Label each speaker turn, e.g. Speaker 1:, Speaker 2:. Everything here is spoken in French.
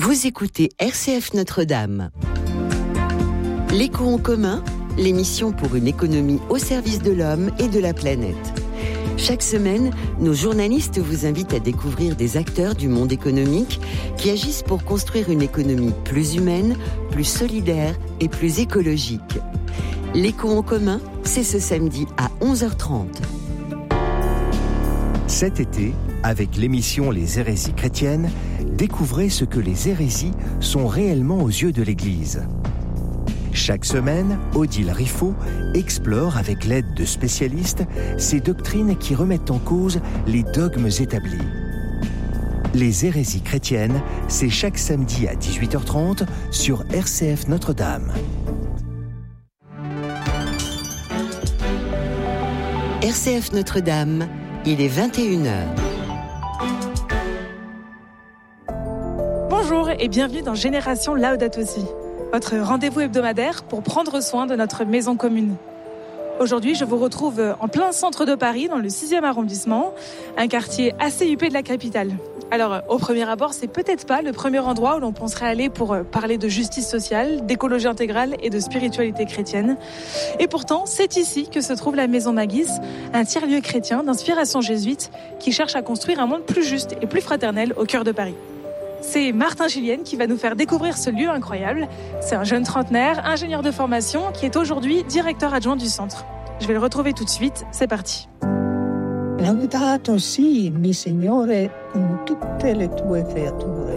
Speaker 1: Vous écoutez RCF Notre-Dame. L'écho en commun, l'émission pour une économie au service de l'homme et de la planète. Chaque semaine, nos journalistes vous invitent à découvrir des acteurs du monde économique qui agissent pour construire une économie plus humaine, plus solidaire et plus écologique. L'écho en commun, c'est ce samedi à 11h30.
Speaker 2: Cet été, avec l'émission Les hérésies chrétiennes, découvrez ce que les hérésies sont réellement aux yeux de l'Église. Chaque semaine, Odile Riffaut explore avec l'aide de spécialistes ces doctrines qui remettent en cause les dogmes établis. Les hérésies chrétiennes, c'est chaque samedi à 18h30 sur RCF Notre-Dame.
Speaker 1: RCF Notre-Dame, il est 21h.
Speaker 3: Bonjour et bienvenue dans Génération Laudato Si, votre rendez-vous hebdomadaire pour prendre soin de notre maison commune. Aujourd'hui, je vous retrouve en plein centre de Paris, dans le 6e arrondissement, un quartier assez huppé de la capitale. Alors, au premier abord, c'est peut-être pas le premier endroit où l'on penserait aller pour parler de justice sociale, d'écologie intégrale et de spiritualité chrétienne. Et pourtant, c'est ici que se trouve la Maison Maguis, un tiers-lieu chrétien d'inspiration jésuite qui cherche à construire un monde plus juste et plus fraternel au cœur de Paris. C'est Martin Gillienne qui va nous faire découvrir ce lieu incroyable. C'est un jeune trentenaire, ingénieur de formation, qui est aujourd'hui directeur adjoint du centre. Je vais le retrouver tout de suite, c'est parti.
Speaker 4: Laudato si, mi Signore, con tutte le tue creature.